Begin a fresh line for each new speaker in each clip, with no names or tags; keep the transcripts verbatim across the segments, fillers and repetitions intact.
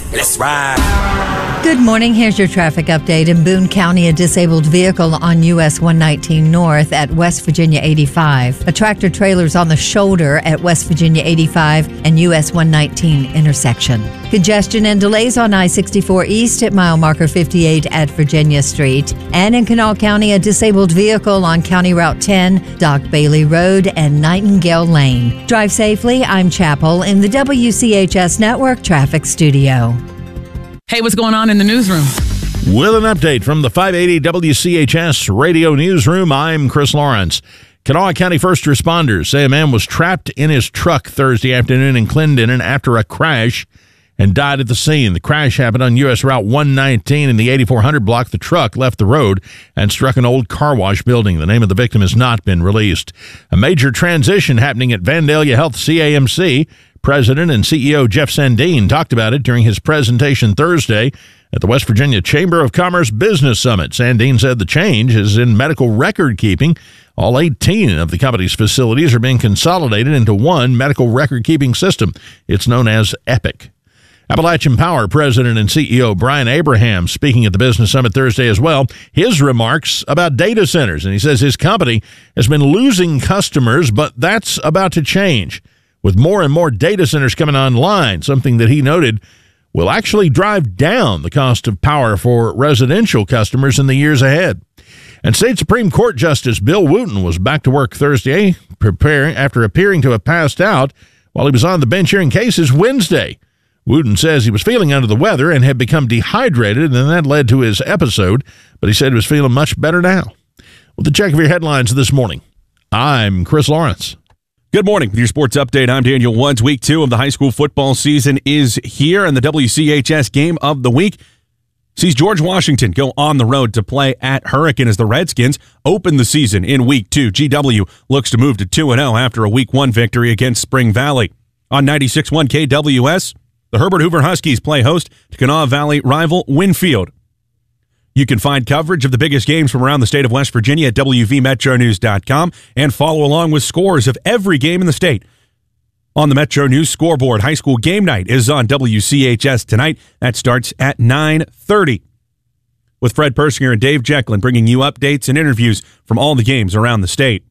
Let's ride.
Good morning. Here's your traffic update. In Boone County, a disabled vehicle on U S one nineteen North at West Virginia eighty-five. A tractor trailer's on the shoulder at West Virginia eighty-five and U S one nineteen intersection. Congestion and delays on I sixty-four East at mile marker fifty-eight at Virginia Street. And in Kanawha County, a disabled vehicle on County Route ten, Doc Bailey Road and Nightingale Lane. Drive safely. I'm Chapel in the W C H S Network Traffic Studio.
Hey, what's going on in the newsroom?
With an update from the five eighty W C H S Radio Newsroom, I'm Chris Lawrence. Kanawha County first responders say a man was trapped in his truck Thursday afternoon in Clendenin after a crash and died at the scene. The crash happened on U S Route one nineteen in the eighty-four hundred block. The truck left the road and struck an old car wash building. The name of the victim has not been released. A major transition happening at Vandalia Health C A M C. President and C E O Jeff Sandine talked about it during his presentation Thursday at the West Virginia Chamber of Commerce Business Summit. Sandine said the change is in medical record keeping. All eighteen of the company's facilities are being consolidated into one medical record keeping system. It's known as Epic. Appalachian Power President and C E O Brian Abraham speaking at the Business Summit Thursday as well. His remarks about data centers, and he says his company has been losing customers, but that's about to change with more and more data centers coming online, something that he noted will actually drive down the cost of power for residential customers in the years ahead. And State Supreme Court Justice Bill Wooten was back to work Thursday preparing after appearing to have passed out while he was on the bench hearing cases Wednesday. Wooten says he was feeling under the weather and had become dehydrated, and that led to his episode, but he said he was feeling much better now. With the check of your headlines this morning, I'm Chris Lawrence.
Good morning. With your sports update, I'm Daniel Woods. Week two of the high school football season is here, and the W C H S game of the week sees George Washington go on the road to play at Hurricane as the Redskins open the season in week two. G W looks to move to two and oh after a week one victory against Spring Valley. On ninety-six point one K W S, the Herbert Hoover Huskies play host to Kanawha Valley rival Winfield. You can find coverage of the biggest games from around the state of West Virginia at W V Metro News dot com and follow along with scores of every game in the state. On the Metro News scoreboard, high school game night is on W C H S tonight. That starts at nine thirty. With Fred Persinger and Dave Jecklin bringing you updates and interviews from all the games around the state.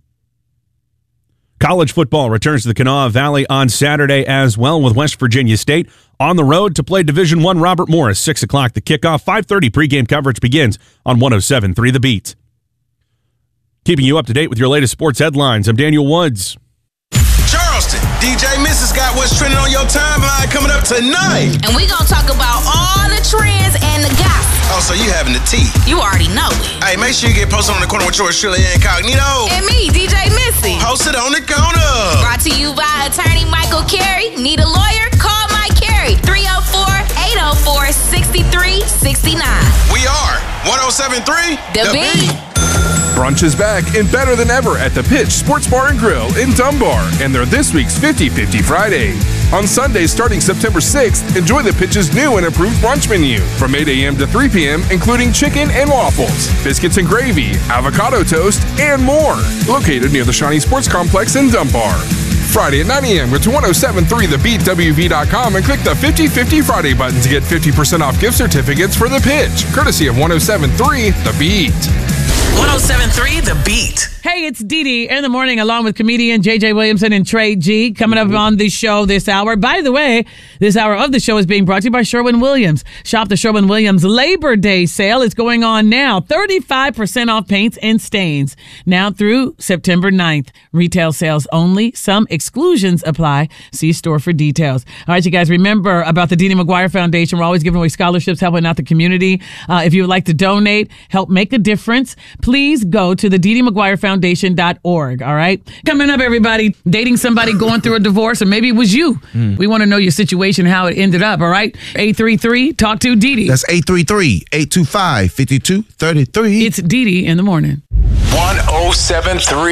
College football returns to the Kanawha Valley on Saturday as well, with West Virginia State on the road to play Division One Robert Morris. six o'clock the kickoff. five thirty pregame coverage begins on one oh seven point three The Beat. Keeping you up to date with your latest sports headlines, I'm Daniel Woods.
Charleston, D J Missus got what's trending on your timeline coming up tonight.
And we gonna talk about all the trends and the gossip.
Oh, so you having the tea.
You already know it.
Hey, make sure you get posted on the corner with yours truly Incognito.
And me, D J Missy.
Posted on the corner.
Brought to you by attorney Michael Carey. Need a lawyer? Call Mike Carey. three oh four, eight oh four, six three six nine.
We are one oh seven point three
The, the Beat. Beat.
Brunch is back and better than ever at the Pitch Sports Bar and Grill in Dunbar, and they're this week's fifty fifty Friday. On Sundays starting September sixth, enjoy the Pitch's new and improved brunch menu from eight a.m. to three p.m., including chicken and waffles, biscuits and gravy, avocado toast, and more. Located near the Shawnee Sports Complex in Dunbar. Friday at nine a.m. Go to one oh seven point three the beat W V dot com and click the fifty fifty Friday button to get fifty percent off gift certificates for the Pitch, courtesy of one oh seven point three The Beat.
one oh seven point three The Beat.
Hey, it's Dee Dee in the morning along with comedian J J Williamson and Trey G coming up on the show this hour. By the way, this hour of the show is being brought to you by Sherwin-Williams. Shop the Sherwin-Williams Labor Day sale. It's going on now. thirty-five percent off paints and stains. Now through September ninth. Retail sales only. Some exclusions apply. See store for details. All right, you guys, remember about the Dee Dee McGuire Foundation. We're always giving away scholarships, helping out the community. Uh, if you would like to donate, help make a difference, please go to the Dee Dee McGuire Foundation dot org. All right. Coming up, everybody, dating somebody going through a divorce, or maybe it was you. Mm. We want to know your situation, how it ended up. All right. eight three three talk to Dee Dee.
That's eight three three, eight two five, five two three three.
It's Dee Dee in the morning.
one oh seven point three